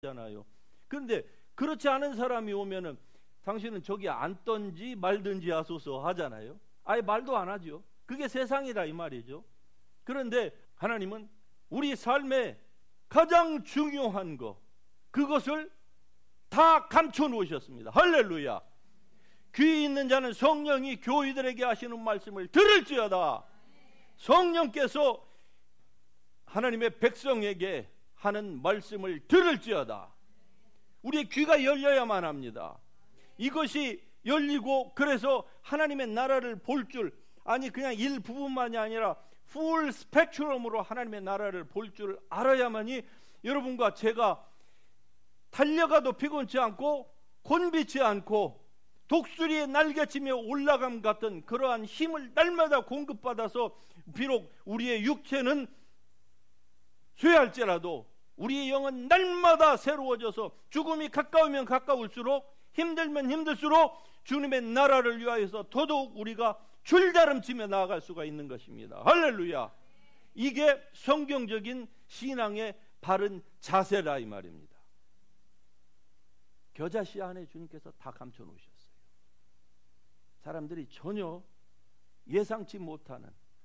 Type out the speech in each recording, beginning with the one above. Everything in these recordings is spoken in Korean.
잖아요. 그런데 그렇지 않은 사람이 오면은 당신은 저기 앉든지 말든지 하소서 하잖아요. 아예 말도 안 하죠. 그게 세상이라 이 말이죠. 그런데 하나님은 우리 삶에 가장 중요한 거, 그것을 다 감춰 놓으셨습니다. 할렐루야. 귀 있는 자는 성령이 교회들에게 하시는 말씀을 들을지어다. 성령께서 하나님의 백성에게 하는 말씀을 들을지어다. 우리의 귀가 열려야만 합니다. 이것이 열리고, 그래서 하나님의 나라를 볼 줄, 아니 그냥 일부분만이 아니라 풀 스펙트럼으로 하나님의 나라를 볼 줄 알아야만이 여러분과 제가 달려가도 피곤치 않고 곤비치 않고 독수리의 날개치며 올라감 같은 그러한 힘을 날마다 공급받아서, 비록 우리의 육체는 쇠할지라도 우리의 영은 날마다 새로워져서 죽음이 가까우면 가까울수록, 힘들면 힘들수록 주님의 나라를 위하여서 더더욱 우리가 줄다름치며 나아갈 수가 있는 것입니다. 할렐루야. 이게 성경적인 신앙의 바른 자세라 이 말입니다. 겨자씨 안에 주님께서 다 감춰 놓으셨어요. 사람들이 전혀 예상치 못하는.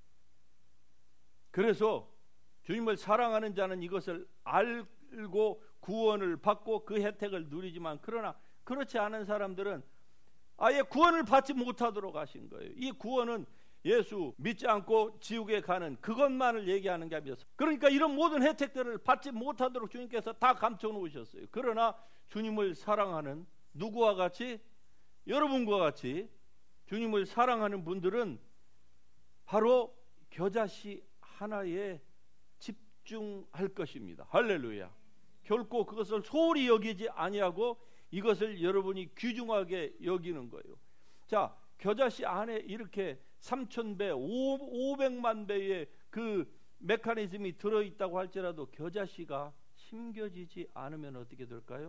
그래서 주님을 사랑하는 자는 이것을 알고 구원을 받고 그 혜택을 누리지만, 그러나 그렇지 않은 사람들은 아예 구원을 받지 못하도록 하신 거예요. 이 구원은 예수 믿지 않고 지옥에 가는 그것만을 얘기하는 게 아니었어요. 그러니까 이런 모든 혜택들을 받지 못하도록 주님께서 다 감춰 놓으셨어요. 그러나 주님을 사랑하는 누구와 같이, 여러분과 같이 주님을 사랑하는 분들은 바로 겨자씨 하나에 집중할 것입니다. 할렐루야. 결코 그것을 소홀히 여기지 아니하고 이것을 여러분이 귀중하게 여기는 거예요. 자, 겨자씨 안에 이렇게 3,000배, 500만 배의 그 메커니즘이 들어있다고 할지라도 겨자씨가 심겨지지 않으면 어떻게 될까요?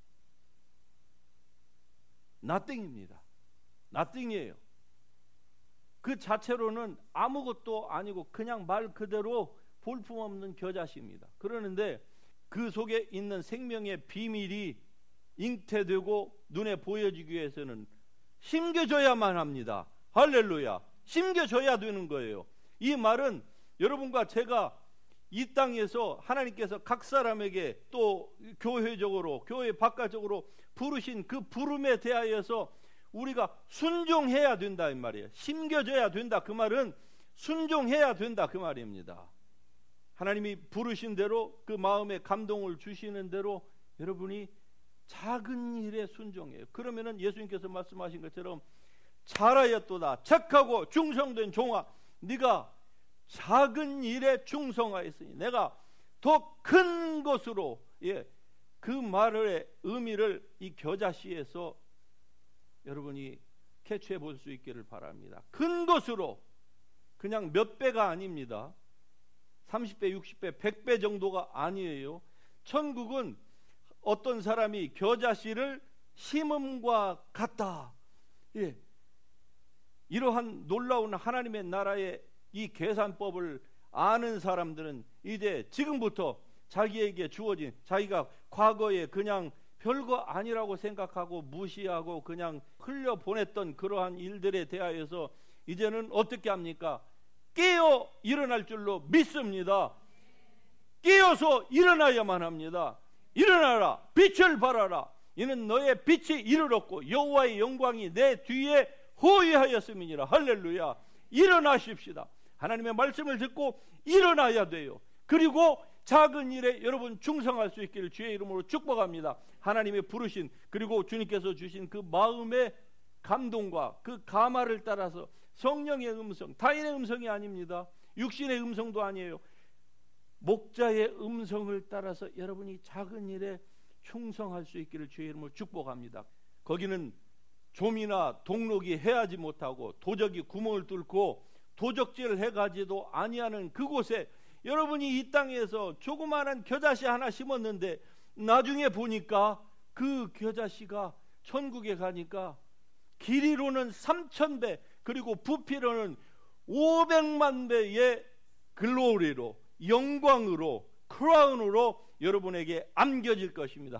nothing입니다. nothing이에요. 그 자체로는 아무것도 아니고 그냥 말 그대로 볼품없는 겨자씨입니다. 그러는데 그 속에 있는 생명의 비밀이 잉태되고 눈에 보여지기 위해서는 심겨져야만 합니다. 할렐루야. 심겨져야 되는 거예요. 이 말은 여러분과 제가 이 땅에서 하나님께서 각 사람에게 또 교회적으로, 교회 바깥적으로 부르신 그 부름에 대하여서 우리가 순종해야 된다 이 말이에요. 심겨져야 된다, 그 말은 순종해야 된다 그 말입니다. 하나님이 부르신 대로, 그 마음에 감동을 주시는 대로 여러분이 작은 일에 순종해요. 그러면은 예수님께서 말씀하신 것처럼 잘하였도다 착하고 충성된 종아, 네가 작은 일에 충성하였으니 내가 더 큰 것으로, 그 말의 의미를 이 겨자씨에서 여러분이 캐치해 볼 수 있기를 바랍니다. 큰 것으로, 그냥 몇 배가 아닙니다. 30배, 60배, 100배 정도가 아니에요. 천국은 어떤 사람이 겨자씨를 심음과 같다. 이러한 놀라운 하나님의 나라의 이 계산법을 아는 사람들은 이제 지금부터 자기에게 주어진, 자기가 과거에 그냥 별거 아니라고 생각하고 무시하고 그냥 흘려보냈던 그러한 일들에 대하여서 이제는 어떻게 합니까? 깨어 일어날 줄로 믿습니다. 깨어서 일어나야만 합니다. 일어나라, 빛을 발하라. 이는 너의 빛이 이르렀고 여호와의 영광이 내 뒤에 호위하였음이니라. 할렐루야. 일어나십시다. 하나님의 말씀을 듣고 일어나야 돼요. 그리고 작은 일에 여러분 충성할 수 있기를 주의 이름으로 축복합니다. 하나님의 부르신, 그리고 주님께서 주신 그 마음의 감동과 그 감화를 따라서 성령의 음성, 타인의 음성이 아닙니다. 육신의 음성도 아니에요. 목자의 음성을 따라서 여러분이 작은 일에 충성할 수 있기를 주의 이름으로 축복합니다. 거기는 좀이나 동록이 해하지 못하고 도적이 구멍을 뚫고 도적질을 해가지도 아니하는 그곳에 여러분이 이 땅에서 조그마한 겨자씨 하나 심었는데 나중에 보니까 그 겨자씨가 천국에 가니까 길이로는 3,000배, 그리고 부피로는 500만 배의 글로리로, 영광으로, 크라운으로 여러분에게 안겨질 것입니다.